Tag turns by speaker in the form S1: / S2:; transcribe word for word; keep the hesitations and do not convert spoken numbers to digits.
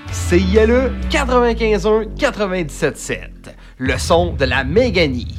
S1: C I L E quatre-vingt-quinze un quatre-vingt-dix-sept sept. Le son de la Méganie.